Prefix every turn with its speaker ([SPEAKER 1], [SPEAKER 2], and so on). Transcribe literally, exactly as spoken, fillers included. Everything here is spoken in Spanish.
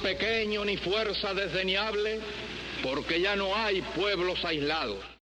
[SPEAKER 1] pequeño ni fuerza desdeñable, porque ya no hay pueblos aislados.